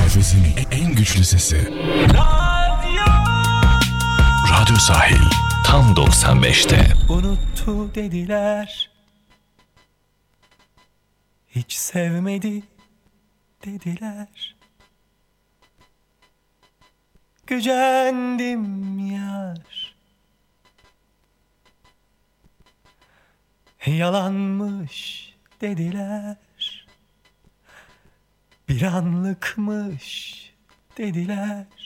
Körfezi'nin en güçlü sesi. Radyo Sahil tam 95'te. Unuttu dediler, hiç sevmedi dediler. Gücendim yar, yalanmış dediler. Bir anlıkmış dediler.